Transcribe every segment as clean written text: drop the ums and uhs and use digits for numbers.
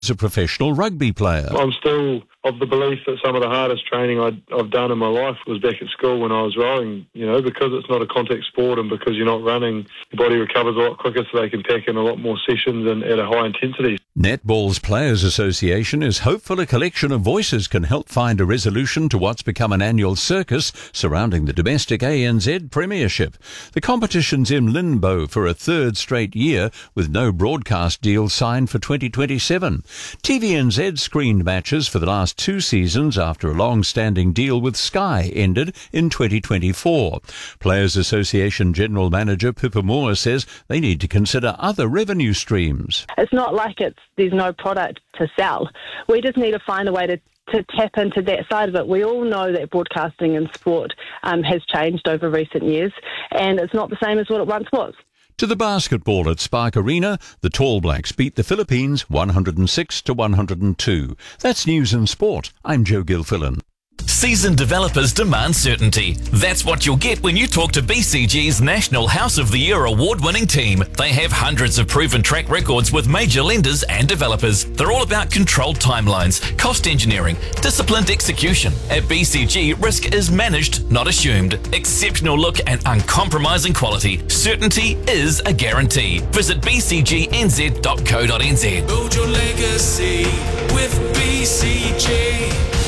as a professional rugby player. I'm still of the belief that some of the hardest training I've done in my life was back at school when I was rowing, because it's not a contact sport and because you're not running, your body recovers a lot quicker so they can pack in a lot more sessions and at a high intensity. Netball's Players Association is hopeful a collection of voices can help find a resolution to what's become an annual circus surrounding the domestic ANZ Premiership. The competition's in limbo for a third straight year with no broadcast deal signed for 2027. TVNZ screened matches for the last 2 seasons after a long-standing deal with Sky ended in 2024. Players Association General Manager Pippa Moore says they need to consider other revenue streams. It's not like there's no product to sell. We just need to find a way to tap into that side of it. We all know that broadcasting in sport has changed over recent years, and it's not the same as what it once was. To the basketball at Spark Arena, the Tall Blacks beat the Philippines 106-102. That's News and Sport. I'm Joe Gilfillan. Seasoned developers demand certainty. That's what you'll get when you talk to BCG's National House of the Year award-winning team. They have hundreds of proven track records with major lenders and developers. They're all about controlled timelines, cost engineering, disciplined execution. At BCG, risk is managed, not assumed. Exceptional look and uncompromising quality. Certainty is a guarantee. Visit bcgnz.co.nz. Build your legacy with BCG.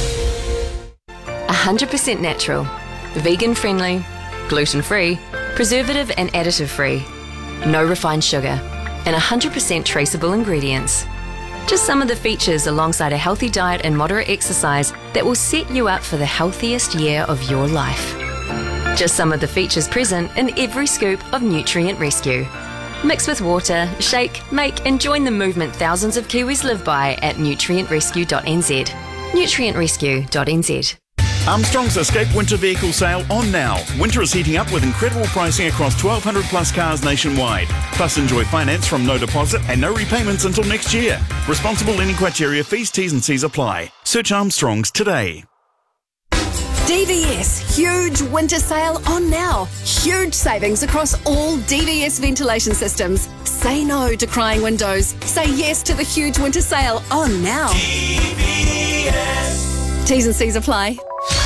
100% natural, vegan-friendly, gluten-free, preservative and additive-free, no refined sugar, and 100% traceable ingredients. Just some of the features alongside a healthy diet and moderate exercise that will set you up for the healthiest year of your life. Just some of the features present in every scoop of Nutrient Rescue. Mix with water, shake, make and join the movement thousands of Kiwis live by at nutrientrescue.nz. nutrientrescue.nz. Armstrong's Escape Winter Vehicle Sale on now. Winter is heating up with incredible pricing across 1,200 plus cars nationwide. Plus enjoy finance from no deposit and no repayments until next year. Responsible lending criteria, fees, T's and C's apply. Search Armstrong's today. DVS huge winter sale on now. Huge savings across all DVS ventilation systems. Say no to crying windows. Say yes to the huge winter sale on now. DVS. T's and C's apply.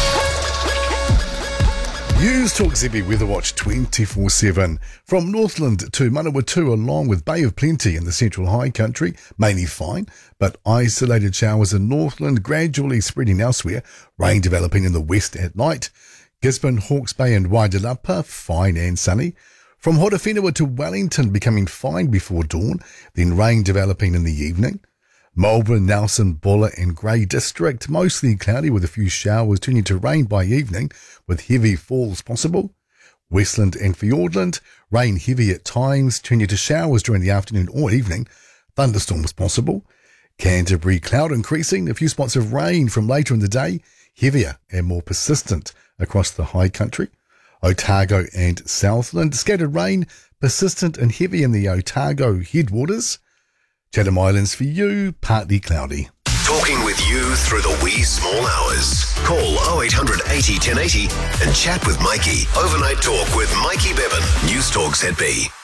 News Talk ZB Weather Watch 24/7. From Northland to Manawatu along with Bay of Plenty in the central high country, mainly fine, but isolated showers in Northland gradually spreading elsewhere, rain developing in the west at night. Gisborne, Hawke's Bay and Wairarapa, fine and sunny. From Horowhenua to Wellington becoming fine before dawn, then rain developing in the evening. Marlborough, Nelson, Buller and Grey District, mostly cloudy with a few showers turning to rain by evening with heavy falls possible. Westland and Fiordland, rain heavy at times, turning to showers during the afternoon or evening. Thunderstorms possible. Canterbury, cloud increasing, a few spots of rain from later in the day, heavier and more persistent across the high country. Otago and Southland, scattered rain, persistent and heavy in the Otago headwaters. Chatham Islands for you, partly cloudy. Talking with you through the wee small hours. Call 0800 80 1080 and chat with Mikey. Overnight Talk with Mikey Bevan. News Talk ZB.